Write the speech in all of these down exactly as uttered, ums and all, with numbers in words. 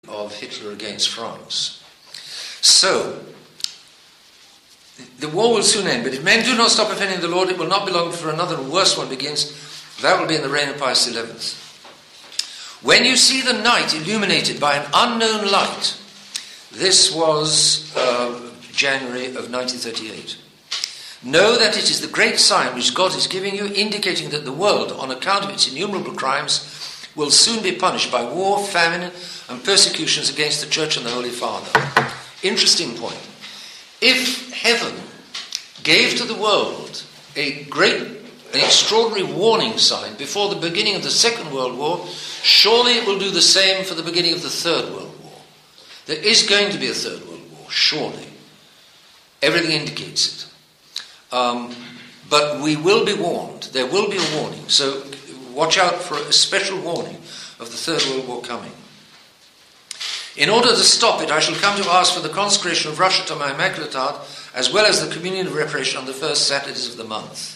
of Hitler against France. So, the war will soon end, but if men do not stop offending the Lord, it will not be long before another and worse one begins. That will be in the reign of Pius the eleventh. When you see the night illuminated by an unknown light, this was uh, January of nineteen thirty-eight. Know that it is the great sign which God is giving you, indicating that the world, on account of its innumerable crimes, will soon be punished by war, famine, and persecutions against the Church and the Holy Father. Interesting point. If heaven gave to the world a great, an extraordinary warning sign before the beginning of the Second World War, surely it will do the same for the beginning of the Third World War. There is going to be a Third World War, surely. Everything indicates it. Um, but we will be warned. There will be a warning. So watch out for a special warning of the Third World War coming. In order to stop it, I shall come to ask for the consecration of Russia to my Immaculate Heart, as well as the communion of reparation on the first Saturdays of the month.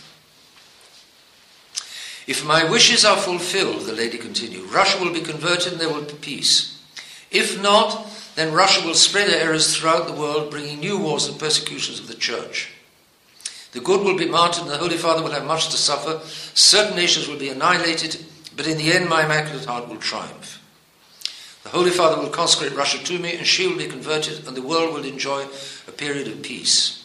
If my wishes are fulfilled, the lady continued, Russia will be converted and there will be peace. If not, then Russia will spread her errors throughout the world, bringing new wars and persecutions of the Church. The good will be martyred and the Holy Father will have much to suffer. Certain nations will be annihilated, but in the end my Immaculate Heart will triumph. The Holy Father will consecrate Russia to me, and she will be converted, and the world will enjoy a period of peace.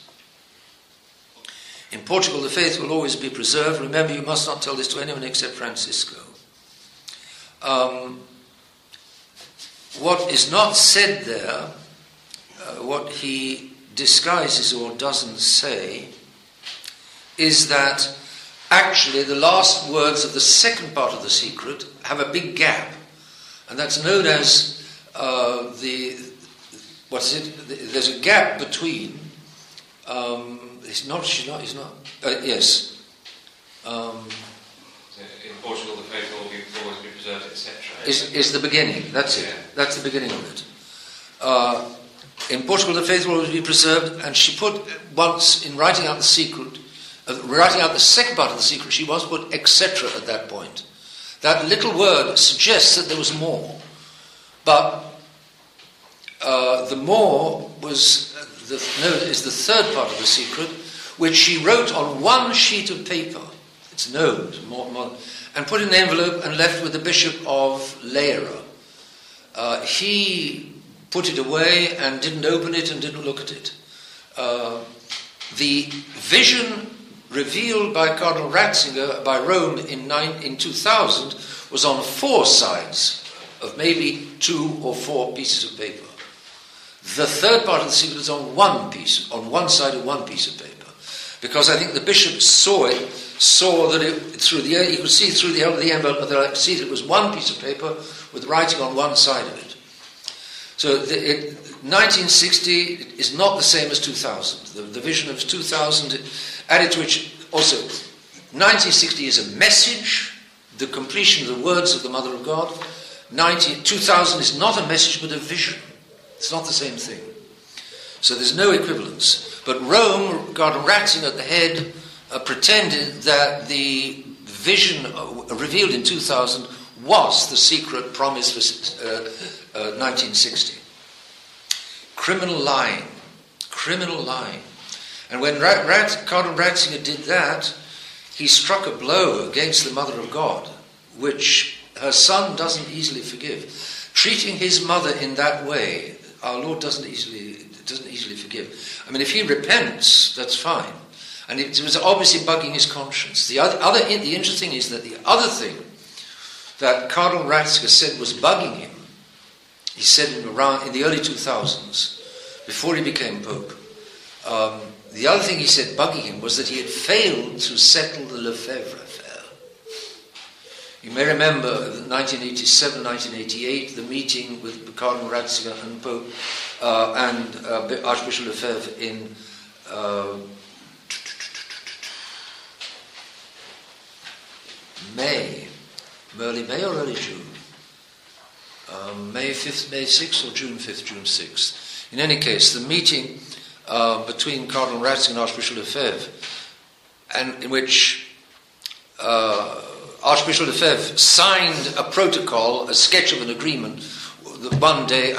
In Portugal, the faith will always be preserved. Remember, you must not tell this to anyone except Francisco. Um, what is not said there, uh, what he disguises or doesn't say, is that actually the last words of the second part of the secret have a big gap. And that's known as uh, the, what is it? There's a gap between, um, it's not, she's not, it's not, uh, yes. Um, in Portugal, the faith will be, always be preserved, et cetera. Is, is the beginning, that's it. Yeah. That's the beginning of it. Uh, in Portugal, the faith will always be preserved, and she put once, in writing out the secret, uh, writing out the second part of the secret, she once put et cetera at that point. That little word suggests that there was more. But uh, the more was, uh, the, no, is the third part of the secret, which she wrote on one sheet of paper. It's known, more, more, and put in an envelope and left with the Bishop of Leira. Uh, he put it away and didn't open it and didn't look at it. Uh, the vision revealed by Cardinal Ratzinger by Rome in, nine, in two thousand was on four sides of maybe two or four pieces of paper. The third part of the secret is on one piece, on one side of one piece of paper. Because I think the bishop saw it, saw that it through the, he could see through the, the envelope, that I could see that it was one piece of paper with writing on one side of it. So the, it, nineteen sixty is not the same as two thousand. The, the vision of two thousand, added to which also, nineteen sixty is a message, the completion of the words of the Mother of God. nineteen, two thousand is not a message but a vision. It's not the same thing. So there's no equivalence. But Rome, Cardinal Ratzinger at the head, uh, pretended that the vision uh, revealed in two thousand was the secret promised for uh, uh, nineteen sixty. Criminal lying. Criminal lying. And when Rat, Rat, Cardinal Ratzinger did that, he struck a blow against the Mother of God, which her son doesn't easily forgive. Treating his mother in that way, our Lord doesn't easily doesn't easily forgive. I mean, if he repents, that's fine. And it was obviously bugging his conscience. The other, other the interesting is that the other thing that Cardinal Ratzinger said was bugging him, he said in, around, in the early two thousands, before he became Pope, um, the other thing he said bugging him was that he had failed to settle the Lefebvre affair. You may remember nineteen eighty-seven, nineteen eighty-eight, the meeting with Cardinal Ratzinger and Pope uh, and uh, Archbishop Lefebvre in uh, May, early May or early June? Um, May fifth, May sixth or June fifth, June sixth. In any case, the meeting Uh, between Cardinal Ratzinger and Archbishop Lefebvre, and in which uh, Archbishop Lefebvre signed a protocol, a sketch of an agreement the one day